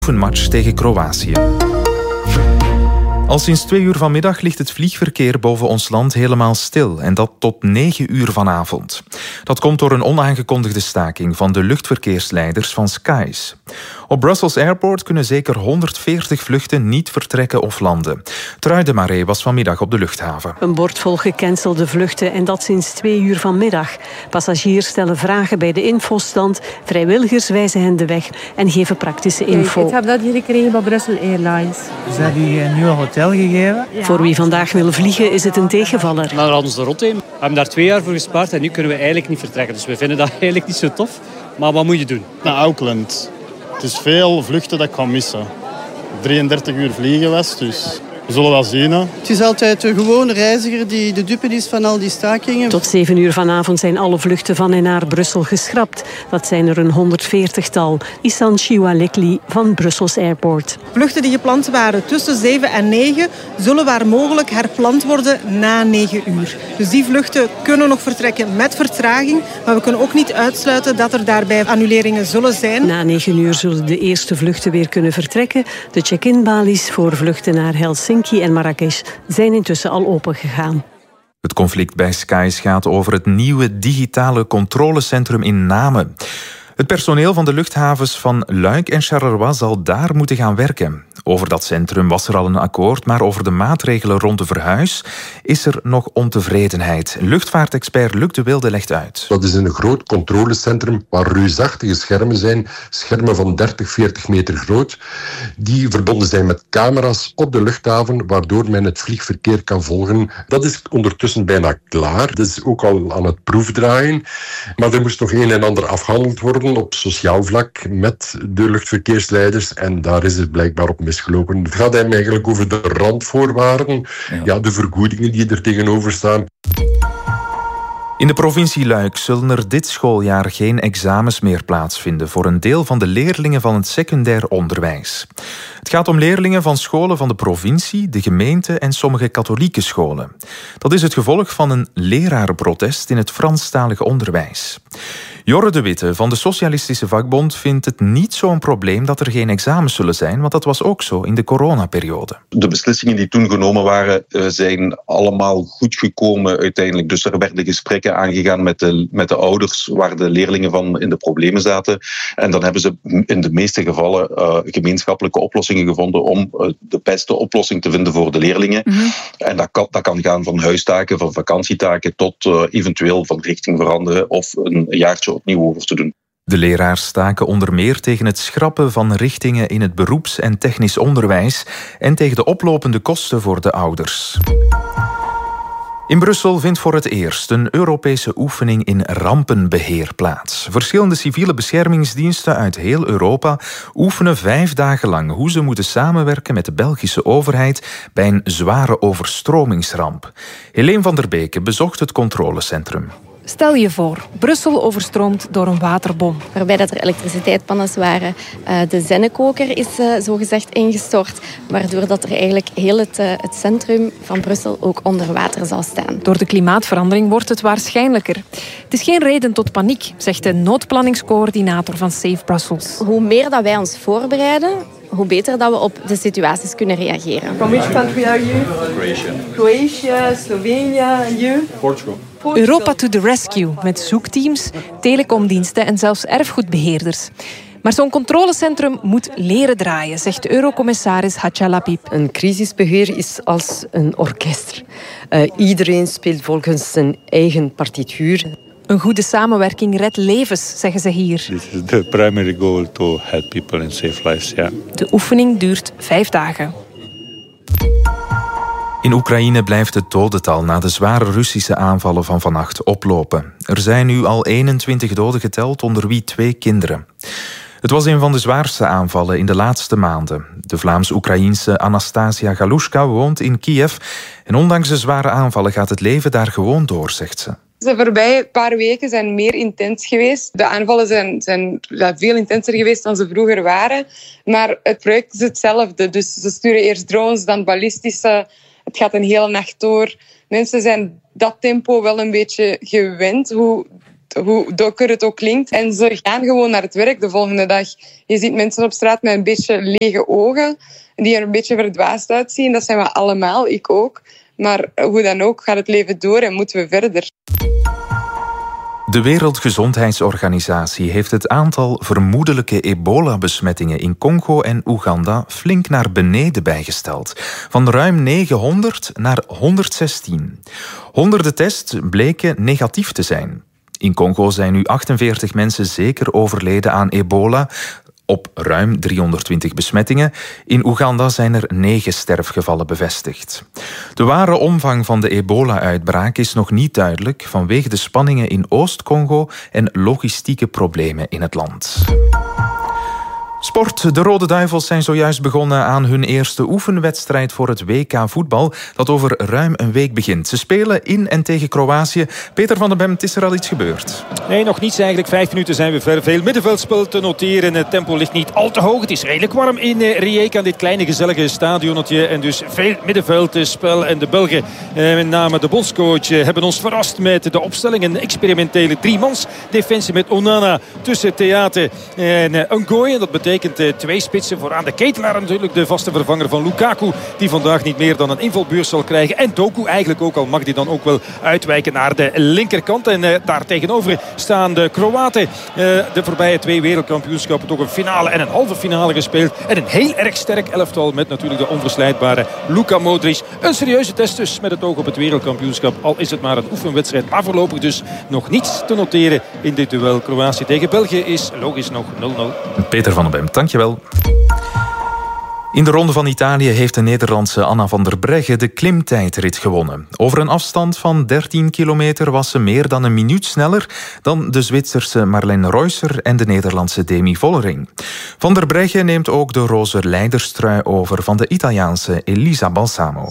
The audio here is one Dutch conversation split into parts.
Oefenmatch tegen Kroatië. Al sinds 2 uur vanmiddag ligt het vliegverkeer boven ons land helemaal stil. En dat tot 9 uur vanavond. Dat komt door een onaangekondigde staking van de luchtverkeersleiders van Skies. Op Brussels Airport kunnen zeker 140 vluchten niet vertrekken of landen. Truy de Maré was vanmiddag op de luchthaven. Een bord vol gecancelde vluchten en dat sinds 2 uur vanmiddag. Passagiers stellen vragen bij de infostand. Vrijwilligers wijzen hen de weg en geven praktische info. Ik heb dat hier gekregen bij Brussels Airlines. Ze hebben u een nieuw hotel gegeven? Ja. Voor wie vandaag wil vliegen is het een tegenvaller. Maar daar hadden ze de rot in. We hebben daar 2 jaar voor gespaard en nu kunnen we eigenlijk niet vertrekken. Dus we vinden dat eigenlijk niet zo tof. Maar wat moet je doen? Naar Auckland. Het is veel vluchten dat ik kan missen. 33 uur vliegen was, dus we zullen wel zien. Hè. Het is altijd de gewone reiziger die de dupe is van al die stakingen. Tot 7 uur vanavond zijn alle vluchten van en naar Brussel geschrapt. Dat zijn er een 140-tal. Isan Chiwalekli van Brussels Airport. Vluchten die gepland waren tussen 7 en 9 zullen waar mogelijk herpland worden na 9 uur. Dus die vluchten kunnen nog vertrekken met vertraging. Maar we kunnen ook niet uitsluiten dat er daarbij annuleringen zullen zijn. Na 9 uur zullen de eerste vluchten weer kunnen vertrekken. De check-in-balies voor vluchten naar Helsinki en Marrakesh zijn intussen al opengegaan. Het conflict bij Skies gaat over het nieuwe digitale controlecentrum in Namen. Het personeel van de luchthavens van Luik en Charleroi zal daar moeten gaan werken. Over dat centrum was er al een akkoord, maar over de maatregelen rond de verhuis is er nog ontevredenheid. Luchtvaartexpert Luc de Wilde legt uit. Dat is een groot controlecentrum waar reusachtige schermen zijn, schermen van 30, 40 meter groot, die verbonden zijn met camera's op de luchthaven, waardoor men het vliegverkeer kan volgen. Dat is ondertussen bijna klaar. Dat is ook al aan het proefdraaien. Maar er moest nog een en ander afgehandeld worden op sociaal vlak met de luchtverkeersleiders en daar is het blijkbaar op misgelopen. Het gaat hem eigenlijk over de randvoorwaarden, de vergoedingen die er tegenover staan. In de provincie Luik zullen er dit schooljaar geen examens meer plaatsvinden voor een deel van de leerlingen van het secundair onderwijs. Het gaat om leerlingen van scholen van de provincie, de gemeente en sommige katholieke scholen. Dat is het gevolg van een lerarenprotest in het Franstalige onderwijs. Jorre de Witte van de Socialistische Vakbond vindt het niet zo'n probleem dat er geen examens zullen zijn, want dat was ook zo in de coronaperiode. De beslissingen die toen genomen waren, zijn allemaal goed gekomen uiteindelijk. Dus er werden gesprekken aangegaan met de ouders waar de leerlingen van in de problemen zaten. En dan hebben ze in de meeste gevallen gemeenschappelijke oplossingen gevonden om de beste oplossing te vinden voor de leerlingen. Mm-hmm. En dat kan gaan van huistaken, van vakantietaken tot eventueel van richting veranderen of een jaartje opnieuw over te doen. De leraars staken onder meer tegen het schrappen van richtingen in het beroeps- en technisch onderwijs en tegen de oplopende kosten voor de ouders. In Brussel vindt voor het eerst een Europese oefening in rampenbeheer plaats. Verschillende civiele beschermingsdiensten uit heel Europa oefenen 5 dagen lang hoe ze moeten samenwerken met de Belgische overheid bij een zware overstromingsramp. Helene van der Beke bezocht het controlecentrum. Stel je voor, Brussel overstroomt door een waterbom. Waarbij dat er elektriciteitspannen waren. De zennekoker is zogezegd ingestort, waardoor dat er eigenlijk heel het centrum van Brussel ook onder water zal staan. Door de klimaatverandering wordt het waarschijnlijker. Het is geen reden tot paniek, zegt de noodplanningscoördinator van Safe Brussels. Hoe meer dat wij ons voorbereiden, hoe beter dat we op de situaties kunnen reageren. From which country are you? Croatia, Slovenia, and you? Portugal. Europa to the rescue, met zoekteams, telecomdiensten en zelfs erfgoedbeheerders. Maar zo'n controlecentrum moet leren draaien, zegt Eurocommissaris Hatja Lapid. Een crisisbeheer is als een orkest. Iedereen speelt volgens zijn eigen partituur. Een goede samenwerking redt levens, zeggen ze hier. This is the primary goal to help people and save lives. Yeah. De oefening duurt 5 dagen. In Oekraïne blijft het dodental na de zware Russische aanvallen van vannacht oplopen. Er zijn nu al 21 doden geteld, onder wie 2 kinderen. Het was een van de zwaarste aanvallen in de laatste maanden. De Vlaams-Oekraïense Anastasia Galushka woont in Kiev en ondanks de zware aanvallen gaat het leven daar gewoon door, zegt ze. De voorbije paar weken zijn meer intens geweest. De aanvallen zijn veel intenser geweest dan ze vroeger waren. Maar het project is hetzelfde. Dus ze sturen eerst drones, dan ballistische. Het gaat een hele nacht door. Mensen zijn dat tempo wel een beetje gewend. Hoe hoe donker het ook klinkt. En ze gaan gewoon naar het werk de volgende dag. Je ziet mensen op straat met een beetje lege ogen, die er een beetje verdwaasd uitzien. Dat zijn we allemaal, ik ook. Maar hoe dan ook gaat het leven door en moeten we verder. De Wereldgezondheidsorganisatie heeft het aantal vermoedelijke ebola-besmettingen in Congo en Oeganda flink naar beneden bijgesteld. Van ruim 900 naar 116. Honderden tests bleken negatief te zijn. In Congo zijn nu 48 mensen zeker overleden aan ebola, op ruim 320 besmettingen. In Oeganda zijn er 9 sterfgevallen bevestigd. De ware omvang van de ebola-uitbraak is nog niet duidelijk vanwege de spanningen in Oost-Congo en logistieke problemen in het land. Sport. De Rode Duivels zijn zojuist begonnen aan hun eerste oefenwedstrijd voor het WK voetbal, dat over ruim een week begint. Ze spelen in en tegen Kroatië. Peter van den Bemt, is er al iets gebeurd? Nee, nog niets eigenlijk. 5 minuten zijn we ver. Veel middenveldspel te noteren. Het tempo ligt niet al te hoog. Het is redelijk warm in Rijeka, dit kleine gezellige stadionnetje. En dus veel middenveldspel. En de Belgen, met name de bondscoach, hebben ons verrast met de opstelling. Een experimentele 3-mans defensie met Onana tussen Theate en Ngoy. Dat betekent 2 spitsen. Vooraan de Ketelaar natuurlijk, de vaste vervanger van Lukaku, die vandaag niet meer dan een invalbeurt zal krijgen. En Doku eigenlijk ook, al mag die dan ook wel uitwijken naar de linkerkant. En daar tegenover staan de Kroaten. De voorbije 2 wereldkampioenschappen toch een finale en een halve finale gespeeld. En een heel erg sterk elftal met natuurlijk de onverslijdbare Luka Modric. Een serieuze test dus met het oog op het wereldkampioenschap. Al is het maar een oefenwedstrijd. Maar voorlopig dus nog niets te noteren in dit duel. Kroatië tegen België is logisch nog 0-0. Peter van den Bemt, dankjewel. In de Ronde van Italië heeft de Nederlandse Anna van der Breggen de klimtijdrit gewonnen. Over een afstand van 13 kilometer was ze meer dan een minuut sneller dan de Zwitserse Marlene Reusser en de Nederlandse Demi Vollering. Van der Breggen neemt ook de roze leiderstrui over van de Italiaanse Elisa Balsamo.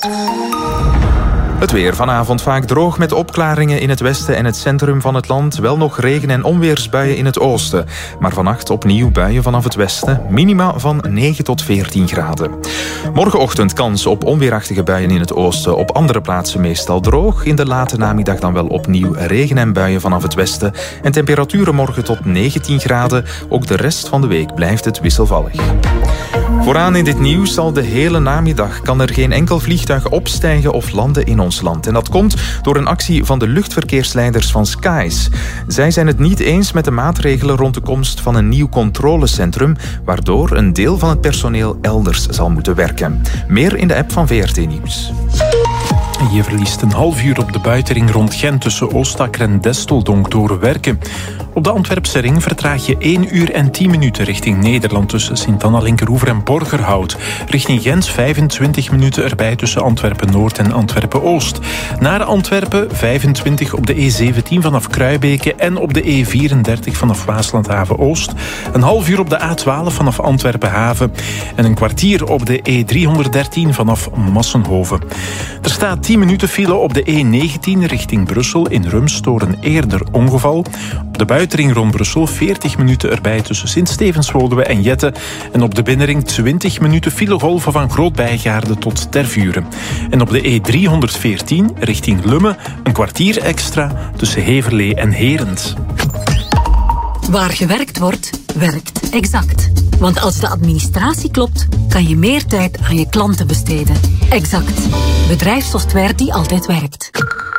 Het weer. Vanavond vaak droog met opklaringen in het westen en het centrum van het land. Wel nog regen- en onweersbuien in het oosten. Maar vannacht opnieuw buien vanaf het westen. Minima van 9 tot 14 graden. Morgenochtend kans op onweerachtige buien in het oosten. Op andere plaatsen meestal droog. In de late namiddag dan wel opnieuw regen en buien vanaf het westen. En temperaturen morgen tot 19 graden. Ook de rest van de week blijft het wisselvallig. Vooraan in dit nieuws al de hele namiddag kan er geen enkel vliegtuig opstijgen of landen in ons land. En dat komt door een actie van de luchtverkeersleiders van Skies. Zij zijn het niet eens met de maatregelen rond de komst van een nieuw controlecentrum, waardoor een deel van het personeel elders zal moeten werken. Meer in de app van VRT Nieuws. Je verliest een half uur op de buitenring rond Gent tussen Oostakker en Desteldonk door werken. Op de Antwerpse ring vertraag je 1 uur en 10 minuten richting Nederland tussen Sint-Anna-Linkeroever en Borgerhout. Richting Gent 25 minuten erbij tussen Antwerpen-Noord en Antwerpen-Oost. Naar Antwerpen 25 op de E17 vanaf Kruibeke en op de E34 vanaf Waaslandhaven-Oost. Een half uur op de A12 vanaf Antwerpen-Haven en een kwartier op de E313 vanaf Massenhoven. Er staat 10 minuten file op de E19 richting Brussel in Rums door een eerder ongeval. Op de buitenring rond Brussel 40 minuten erbij tussen Sint-Stevenswoluwe en Jette. En op de binnenring 20 minuten filegolven van Groot-Bijgaarde tot Tervuren. En op de E314 richting Lummen een kwartier extra tussen Heverlee en Herent. Waar gewerkt wordt, werkt Exact. Want als de administratie klopt, kan je meer tijd aan je klanten besteden. Exact. Bedrijfssoftware die altijd werkt.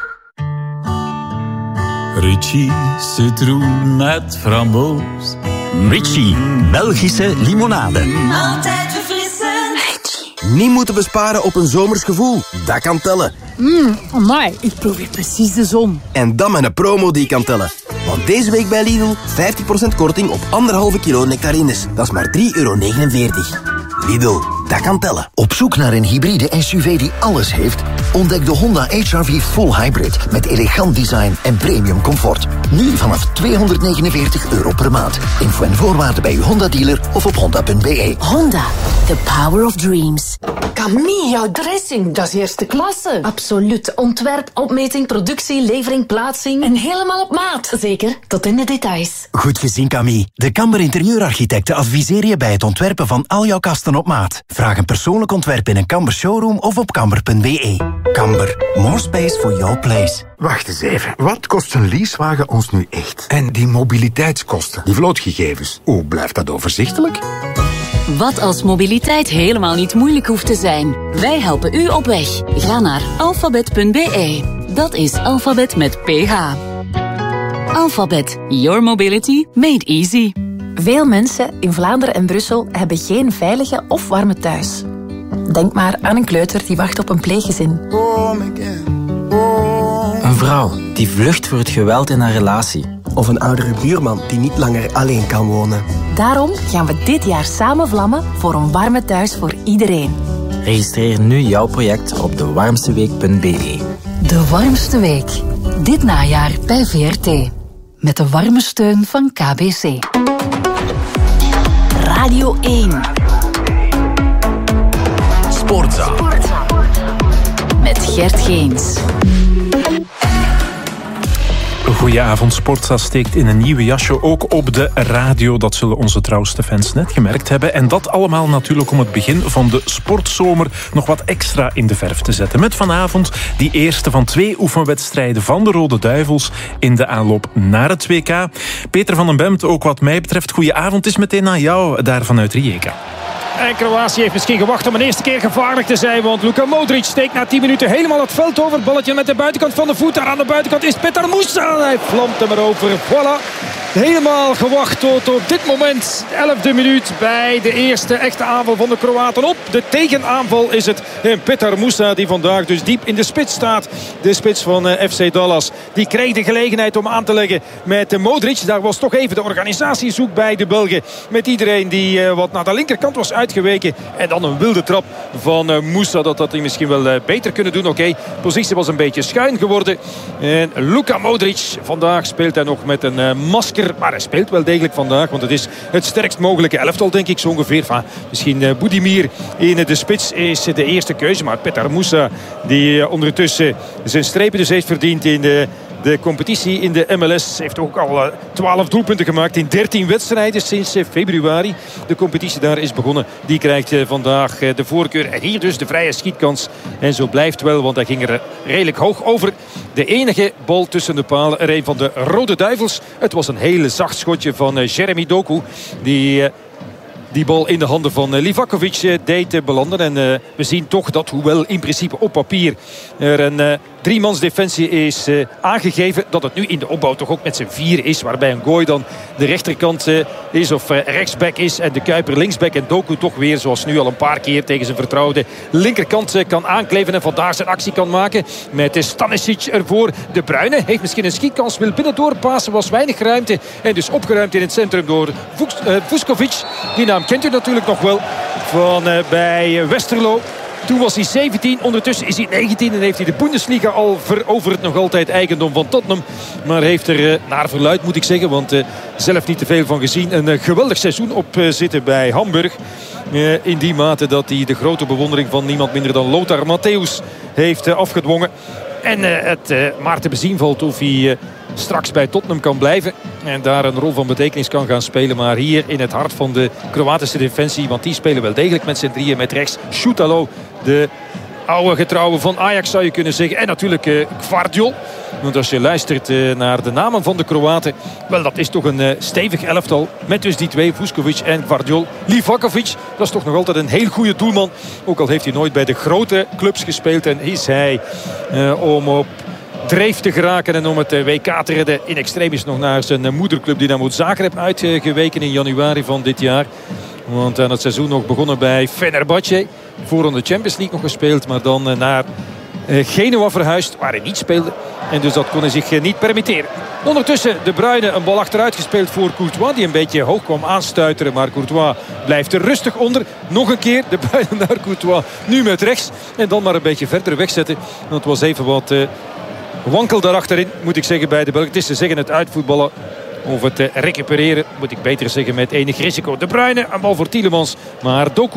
Ritchie citroen met framboos. Ritchie, Belgische limonade. Altijd verfrissend. Ritchie. Niet moeten besparen op een zomers gevoel. Dat kan tellen. Amai, ik proef hier precies de zon. En dan met een promo die kan tellen. Want deze week bij Lidl 50% korting op 1,5 kilo nectarines. Dat is maar €3,49. Lidl, dat kan tellen. Op zoek naar een hybride SUV die alles heeft? Ontdek de Honda HR-V Full Hybrid met elegant design en premium comfort. Nu vanaf €249 per maand. Info en voorwaarden bij uw Honda-dealer of op honda.be. Honda, The power of dreams. Camille, jouw dressing, dat is eerste klasse. Absoluut. Ontwerp, opmeting, productie, levering, plaatsing. En helemaal op maat. Zeker, tot in de details. Goed gezien, Camille. De Kamber Interieurarchitecten adviseren je bij het ontwerpen van al jouw kasten op maat. Vraag een persoonlijk ontwerp in een Kamber showroom of op kamber.be. Kamber, more space for your place. Wacht eens even. Wat kost een leasewagen ons nu echt? En die mobiliteitskosten, die vlootgegevens, hoe blijft dat overzichtelijk? Wat als mobiliteit helemaal niet moeilijk hoeft te zijn? Wij helpen u op weg. Ga naar alfabet.be. Dat is alfabet met PH. Alphabet. Your mobility made easy. Veel mensen in Vlaanderen en Brussel hebben geen veilige of warme thuis. Denk maar aan een kleuter die wacht op een pleeggezin. Een vrouw die vlucht voor het geweld in haar relatie. Of een oudere buurman die niet langer alleen kan wonen. Daarom gaan we dit jaar samen vlammen voor een warme thuis voor iedereen. Registreer nu jouw project op dewarmsteweek.be. De warmste week. Dit najaar bij VRT. Met de warme steun van KBC. Radio 1. Sportza. Met Gert Geens. Goedenavond, Sportza steekt in een nieuwe jasje, ook op de radio. Dat zullen onze trouwste fans net gemerkt hebben. En dat allemaal natuurlijk om het begin van de sportzomer nog wat extra in de verf te zetten. Met vanavond die eerste van 2 oefenwedstrijden van de Rode Duivels in de aanloop naar het WK. Peter van den Bemt, ook wat mij betreft, goedenavond, is meteen aan jou daar vanuit Rijeka. En Kroatië heeft misschien gewacht om een eerste keer gevaarlijk te zijn. Want Luka Modric steekt na 10 minuten helemaal het veld over. Balletje met de buitenkant van de voet. Daar aan de buitenkant is Petar Musa. Hij vlamt hem erover. Voilà. Helemaal gewacht tot op dit moment. De 11e minuut bij de eerste echte aanval van de Kroaten. Op de tegenaanval is het Petar Musa die vandaag dus diep in de spits staat. De spits van FC Dallas. Die kreeg de gelegenheid om aan te leggen met Modric. Daar was toch even de organisatie zoek bij de Belgen. Met iedereen die wat naar de linkerkant was uitgeweken. En dan een wilde trap van Musa. Dat had hij misschien wel beter kunnen doen. Oké, positie was een beetje schuin geworden. En Luka Modric, vandaag speelt hij nog met een masker. Maar hij speelt wel degelijk vandaag. Want het is het sterkst mogelijke elftal, denk ik zo ongeveer. Misschien Budimir in de spits is de eerste keuze. Maar Petar Musa, die ondertussen zijn strepen dus heeft verdiend in de competitie in de MLS, heeft ook al 12 doelpunten gemaakt in 13 wedstrijden sinds februari. De competitie daar is begonnen. Die krijgt vandaag de voorkeur. En hier dus de vrije schietkans. En zo blijft wel, want hij ging er redelijk hoog over. De enige bal tussen de palen, er een van de Rode Duivels. Het was een hele zacht schotje van Jeremy Doku. Die bal in de handen van Livakovic deed belanden. En we zien toch dat, hoewel in principe op papier er een 3-mans defensie is aangegeven, dat het nu in de opbouw toch ook met z'n 4 is. Waarbij een Gooi dan de rechterkant is of rechtsback is. En de Kuiper linksback. En Doku toch weer, zoals nu al een paar keer, tegen zijn vertrouwde linkerkant kan aankleven. En vandaar zijn actie kan maken. Met Stanisic ervoor. De Bruyne heeft misschien een schietkans. Wil binnen doorpassen. Was weinig ruimte. En dus opgeruimd in het centrum door Vuskovic. Die naam kent u natuurlijk nog wel van bij Westerlo. Toen was hij 17, ondertussen is hij 19 en heeft hij de Bundesliga al veroverd. Nog altijd eigendom van Tottenham. Maar heeft er, naar verluid moet ik zeggen, want zelf niet te veel van gezien, een geweldig seizoen op zitten bij Hamburg. In die mate dat hij de grote bewondering van niemand minder dan Lothar Matthäus heeft afgedwongen. En het maar te bezien valt of hij straks bij Tottenham kan blijven. En daar een rol van betekenis kan gaan spelen. Maar hier in het hart van de Kroatische defensie. Want die spelen wel degelijk met z'n drieën. Met rechts Šutalo, de oude getrouwe van Ajax zou je kunnen zeggen. En natuurlijk Gvardiol. Want als je luistert naar de namen van de Kroaten. Wel, dat is toch een stevig elftal. Met dus die twee, Vuskovic en Gvardiol. Livakovic, dat is toch nog altijd een heel goede doelman. Ook al heeft hij nooit bij de grote clubs gespeeld. En is hij om op dreef te geraken en om het WK te redden. In extremis nog naar zijn moederclub Dinamo Zagreb uitgeweken in januari van dit jaar. Want aan het seizoen nog begonnen bij Fenerbahce. Voor de Champions League nog gespeeld. Maar dan naar Genoa verhuisd, waar hij niet speelde. En dus dat kon hij zich niet permitteren. Ondertussen de Bruyne een bal achteruit gespeeld voor Courtois. Die een beetje hoog kwam aanstuiteren. Maar Courtois blijft er rustig onder. Nog een keer de Bruyne naar Courtois. Nu met rechts. En dan maar een beetje verder wegzetten. Want het was even wat wankel daarachterin, moet ik zeggen, bij de Belgen. Het is te zeggen het uitvoetballen of het recupereren, moet ik beter zeggen, met enig risico. De Bruyne, een bal voor Tielemans. Maar Doku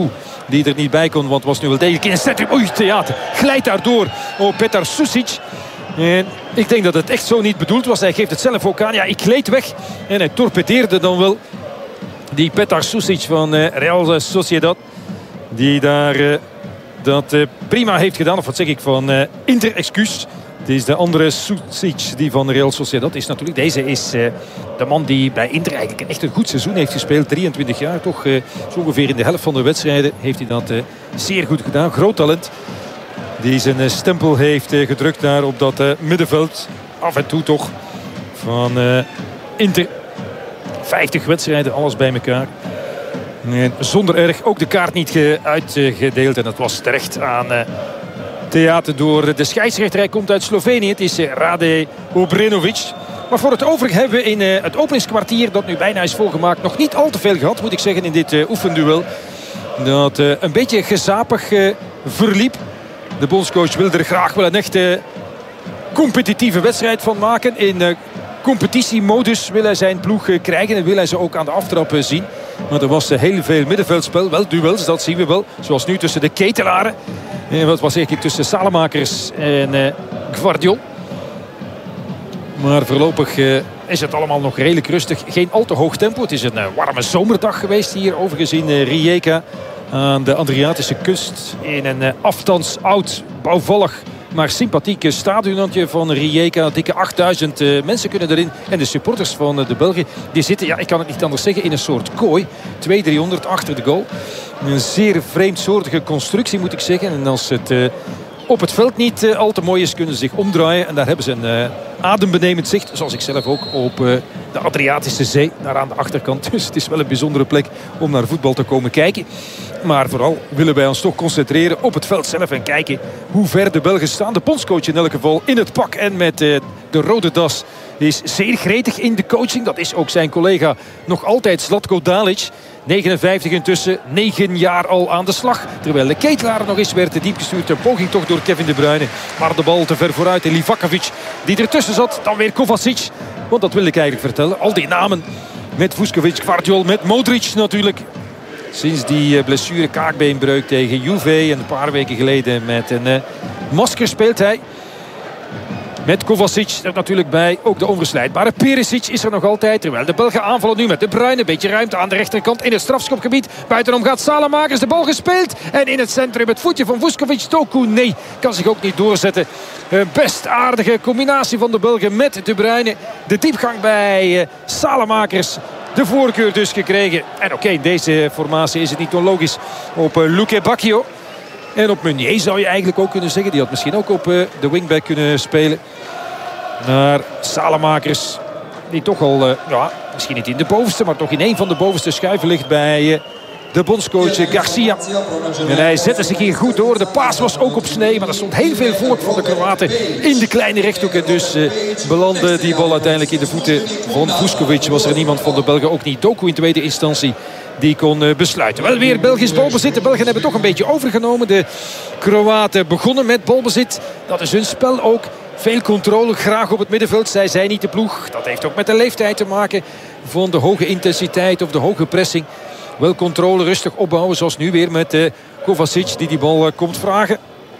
die er niet bij kon. Want was nu wel degelijk in het centrum. Oei, theater. Glijdt daardoor. Oh, Petar Susic. En ik denk dat het echt zo niet bedoeld was. Hij geeft het zelf ook aan. Ja, ik gleed weg. En hij torpedeerde dan wel die Petar Susic van Real Sociedad. Die daar dat prima heeft gedaan. Of wat zeg ik, van Inter, excuus. Het is de andere Susic die van Real Sociedad is natuurlijk. Deze is de man die bij Inter eigenlijk echt een goed seizoen heeft gespeeld. 23 jaar toch. Zo ongeveer in de helft van de wedstrijden heeft hij dat zeer goed gedaan. Groot talent. Die zijn stempel heeft gedrukt daar op dat middenveld. Af en toe toch van Inter. 50 wedstrijden, alles bij elkaar. En zonder erg ook de kaart niet uitgedeeld. En dat was terecht aan theater door de scheidsrechter. Hij komt uit Slovenië. Het is Rade Obrenovic. Maar voor het overige hebben we in het openingskwartier, dat nu bijna is volgemaakt, nog niet al te veel gehad, moet ik zeggen, in dit oefenduel. Dat een beetje gezapig verliep. De bondscoach wilde er graag wel een echte competitieve wedstrijd van maken. In competitiemodus wil hij zijn ploeg krijgen en wil hij ze ook aan de aftrap zien. Maar er was heel veel middenveldspel. Wel duels, dat zien we wel. Zoals nu tussen de Ketelaren. Wat was eigenlijk tussen Salemakers en Gvardiol. Maar voorlopig is het allemaal nog redelijk rustig. Geen al te hoog tempo. Het is een warme zomerdag geweest hier. Overigens in Rijeka aan de Adriatische kust. In een afstands oud, bouwvallig, maar sympathiek stadionnetje van Rijeka. Dikke 8000 mensen kunnen erin. En de supporters van de Belgen, die zitten, ja, ik kan het niet anders zeggen, in een soort kooi. 200-300 achter de goal. Een zeer vreemdsoortige constructie, moet ik zeggen. En als het op het veld niet al te mooi is, kunnen ze zich omdraaien. En daar hebben ze een adembenemend zicht. Zoals ik zelf ook op de Adriatische Zee. Daar aan de achterkant. Dus het is wel een bijzondere plek om naar voetbal te komen kijken. Maar vooral willen wij ons toch concentreren op het veld zelf. En kijken hoe ver de Belgen staan. De bondscoach in elk geval in het pak. En met de rode das is zeer gretig in de coaching. Dat is ook zijn collega nog altijd Zlatko Dalic. 59 intussen, 9 jaar al aan de slag. Terwijl de Ketelaren nog eens werd diep gestuurd. Een poging toch door Kevin De Bruyne. Maar de bal te ver vooruit. En Livakovic die ertussen zat. Dan weer Kovacic. Want dat wil ik eigenlijk vertellen. Al die namen met Vuskovic, Gvardiol, met Modric natuurlijk. Sinds die blessure kaakbeenbreuk tegen Juve. En een paar weken geleden met een masker speelt hij. Met Kovacic er natuurlijk bij. Ook de onverslijdbare Perisic is er nog altijd. Terwijl de Belgen aanvallen nu met De Bruyne. Een beetje ruimte aan de rechterkant in het strafschopgebied. Buitenom gaat Salemakers, de bal gespeeld. En in het centrum het voetje van Vuskovic. Toku, nee, kan zich ook niet doorzetten. Een best aardige combinatie van de Belgen met De Bruyne. De diepgang bij Salemakers. De voorkeur dus gekregen. En oké, in deze formatie is het niet onlogisch op Luque Bacchio. En op Meunier zou je eigenlijk ook kunnen zeggen. Die had misschien ook op de wingback kunnen spelen. Maar Salemakers, die toch al, ja, misschien niet in de bovenste, maar toch in een van de bovenste schuiven ligt bij de bondscoach Garcia. En hij zette zich hier goed door. De paas was ook op snee, maar er stond heel veel volk van de Kroaten in de kleine rechthoek. En dus belandde die bal uiteindelijk in de voeten van Vuskovic. Was er niemand van de Belgen, ook niet Doku in tweede instantie, die kon besluiten. Wel weer Belgisch balbezit. De Belgen hebben toch een beetje overgenomen. De Kroaten begonnen met balbezit. Dat is hun spel ook. Veel controle, graag op het middenveld. Zij zijn niet de ploeg. Dat heeft ook met de leeftijd te maken van de hoge intensiteit of de hoge pressing. Wel controle, rustig opbouwen. Zoals nu weer met Kovacic die bal komt vragen.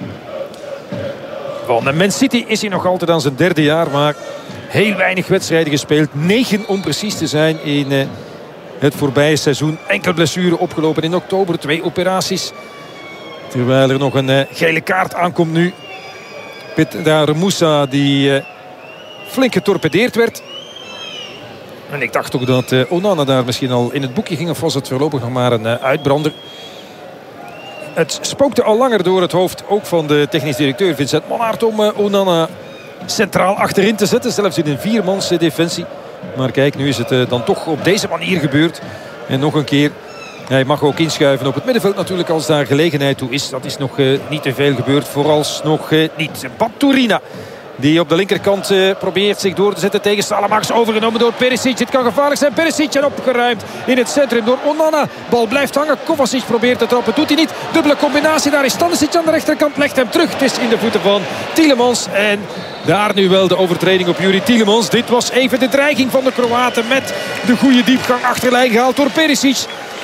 Van Man City is hij nog altijd aan zijn 3e jaar. Maar heel weinig wedstrijden gespeeld. 9 om precies te zijn in het voorbije seizoen. Enkel blessure opgelopen in oktober. 2 operaties. Terwijl er nog een gele kaart aankomt nu. Petar Moussa die flink getorpedeerd werd. En ik dacht toch dat Onana daar misschien al in het boekje ging. Of was het voorlopig nog maar een uitbrander. Het spookte al langer door het hoofd. Ook van de technisch directeur Vincent Monnaert om Onana centraal achterin te zetten. Zelfs in een 4-mans defensie. Maar kijk, nu is het dan toch op deze manier gebeurd. En nog een keer. Hij mag ook inschuiven op het middenveld natuurlijk als daar gelegenheid toe is. Dat is nog niet te veel gebeurd. Vooralsnog niet. Baturina die op de linkerkant probeert zich door te zetten tegen Salemakers. Overgenomen door Perisic. Dit kan gevaarlijk zijn. Perisic en opgeruimd in het centrum door Onana. Bal blijft hangen. Kovacic probeert te trappen. Doet hij niet. Dubbele combinatie. Daar is Stanisic aan de rechterkant. Legt hem terug. Het is in de voeten van Tielemans. En daar nu wel de overtreding op Juri Tielemans. Dit was even de dreiging van de Kroaten met de goede diepgang achterlijn gehaald door Perisic.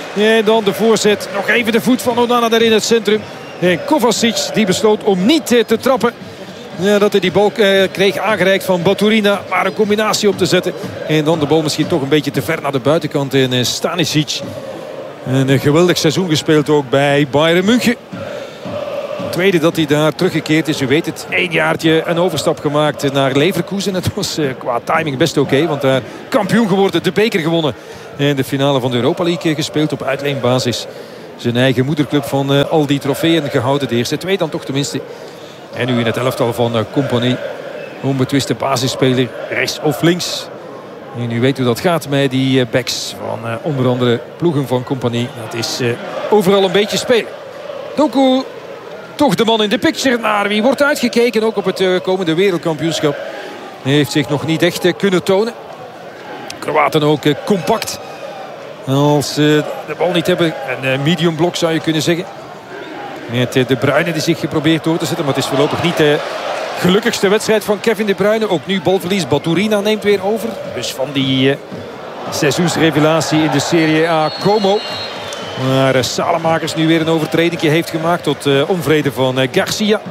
En dan de voorzet. Nog even de voet van Onana daar in het centrum. En Kovacic die besloot om niet te trappen. Ja, dat hij die bal kreeg aangereikt van Baturina. Maar een combinatie op te zetten. En dan de bal misschien toch een beetje te ver naar de buitenkant. En Stanisic. Een geweldig seizoen gespeeld ook bij Bayern München. Tweede dat hij daar teruggekeerd is. U weet het, 1 jaartje een overstap gemaakt naar Leverkusen. Het was qua timing best oké, want daar kampioen geworden, de beker gewonnen. En de finale van de Europa League gespeeld op uitleenbasis. Zijn eigen moederclub van al die trofeeën gehouden. De eerste 2 dan toch tenminste. En nu in het elftal van Kompany. Onbetwiste basisspeler, rechts of links. En u weet hoe dat gaat met die backs van onder andere ploegen van Kompany. Dat is overal een beetje spelen. Doku, toch de man in de picture. Naar wie wordt uitgekeken, ook op het komende wereldkampioenschap. Hij heeft zich nog niet echt kunnen tonen. Kroaten ook compact. Als ze de bal niet hebben. Een medium blok zou je kunnen zeggen. Met De Bruyne die zich geprobeerd door te zetten. Maar het is voorlopig niet de gelukkigste wedstrijd van Kevin De Bruyne. Ook nu balverlies. Baturina neemt weer over. Dus van die seizoensrevelatie in de Serie A Como. Maar Salemakers nu weer een overtreding heeft gemaakt. Tot onvrede van Garcia.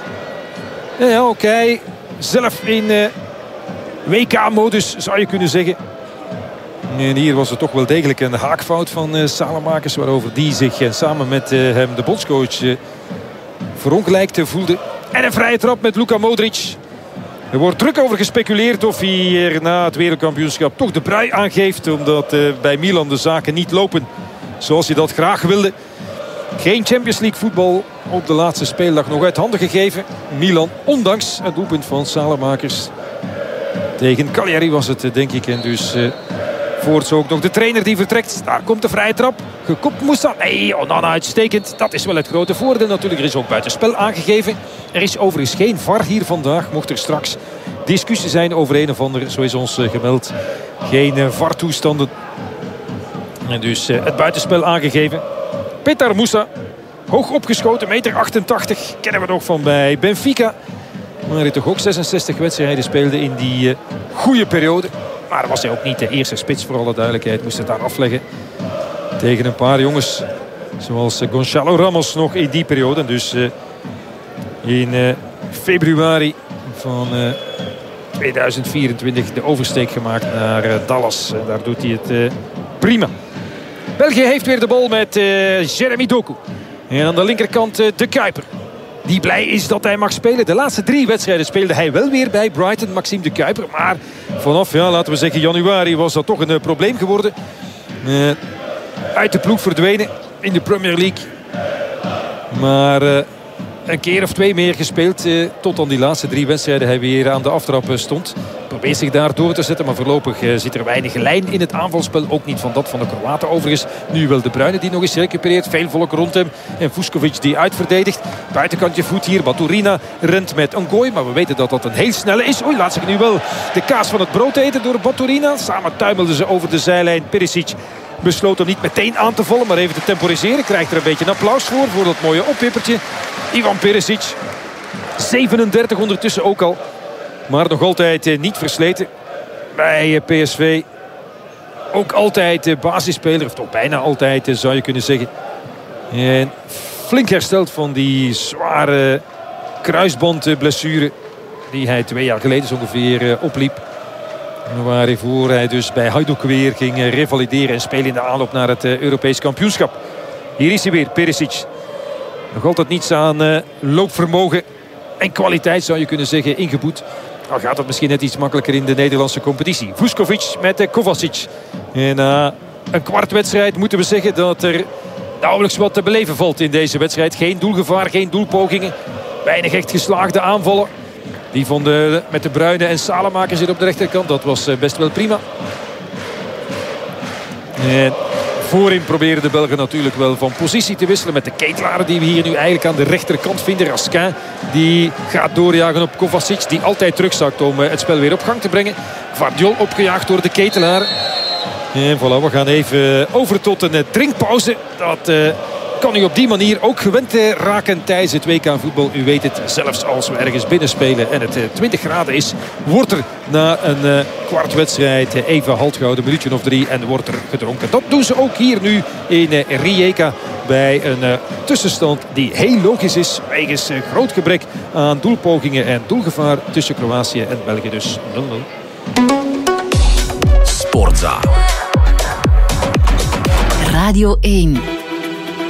Ja, oké. Zelf in WK-modus zou je kunnen zeggen. En hier was het toch wel degelijk een haakfout van Salemakers. Waarover die zich samen met hem, de bondscoach, verongelijkt voelde. En een vrije trap met Luka Modric. Er wordt druk over gespeculeerd of hij hier na het wereldkampioenschap toch de brui aangeeft. Omdat bij Milan de zaken niet lopen zoals hij dat graag wilde. Geen Champions League voetbal op de laatste speeldag nog uit handen gegeven. Milan, ondanks het doelpunt van Salemakers. Tegen Cagliari was het, denk ik. En dus voorts ook nog de trainer die vertrekt. Daar komt de vrije trap. Gekopt Moussa. Nee, Onana uitstekend. Dat is wel het grote voordeel natuurlijk. Er is ook buitenspel aangegeven. Er is overigens geen VAR hier vandaag. Mocht er straks discussie zijn over een of ander, zo is ons gemeld. Geen VAR-toestanden. En dus het buitenspel aangegeven. Petar Moussa. Hoog opgeschoten, 1,88 meter. Kennen we nog van bij Benfica. Maar hij toch ook 66 wedstrijden speelde in die goede periode. Maar was hij ook niet de eerste spits, voor alle duidelijkheid. Moest het daar afleggen tegen een paar jongens. Zoals Gonçalo Ramos nog in die periode. Dus in februari van 2024 de oversteek gemaakt naar Dallas. En daar doet hij het prima. België heeft weer de bal met Jeremy Doku. En aan de linkerkant de Kuiper. Die blij is dat hij mag spelen. De laatste 3 wedstrijden speelde hij wel weer bij Brighton, Maxime de Kuiper. Maar vanaf, laten we zeggen, januari was dat toch een probleem geworden. Uit de ploeg verdwenen in de Premier League. Maar een keer of 2 meer gespeeld. Tot aan die laatste 3 wedstrijden hij weer aan de aftrap stond. Probeert zich daar door te zetten. Maar voorlopig zit er weinig lijn in het aanvalspel. Ook niet van dat van de Kroaten overigens. Nu wel De Bruyne die nog eens recupereert. Veel volk rond hem. En Vuskovic die uitverdedigt. Buitenkantje voet hier. Baturina rent met een gooi. Maar we weten dat dat een heel snelle is. Oei, laat zich nu wel de kaas van het brood eten door Baturina. Samen tuimelden ze over de zijlijn. Perisic besloot om niet meteen aan te vallen. Maar even te temporiseren. Krijgt er een beetje een applaus voor dat mooie opwippertje. Ivan Perisic. 37 ondertussen ook al. Maar nog altijd niet versleten bij PSV. Ook altijd basisspeler. Of toch bijna altijd zou je kunnen zeggen. En flink hersteld van die zware kruisbandblessure. Die hij 2 jaar geleden zo ongeveer opliep. Waarvoor hij dus bij Hajduk weer ging revalideren. En spelen in de aanloop naar het Europees kampioenschap. Hier is hij weer, Perisic. Nog altijd niets aan loopvermogen en kwaliteit zou je kunnen zeggen ingeboet. Dan gaat het misschien net iets makkelijker in de Nederlandse competitie. Vuskovic met Kovacic. En na een kwart wedstrijd moeten we zeggen dat er nauwelijks wat te beleven valt in deze wedstrijd. Geen doelgevaar, geen doelpogingen. Weinig echt geslaagde aanvallen. Die van met De Bruyne en Salemakers hier op de rechterkant. Dat was best wel prima. En voorin proberen de Belgen natuurlijk wel van positie te wisselen met de Ketelaar die we hier nu eigenlijk aan de rechterkant vinden. Raskin die gaat doorjagen op Kovacic die altijd terugzakt om het spel weer op gang te brengen. Gvardiol opgejaagd door de Ketelaar. En voilà, we gaan even over tot een drinkpauze. Dat kan u op die manier ook gewend raken tijdens het WK voetbal. U weet het, zelfs als we ergens binnen spelen en het 20 graden is, wordt er na een kwart wedstrijd even halt gehouden, een minuutje of 3 en wordt er gedronken. Dat doen ze ook hier nu in Rijeka bij een tussenstand die heel logisch is wegens groot gebrek aan doelpogingen en doelgevaar tussen Kroatië en België. Dus 0-0. Sportza. Radio 1.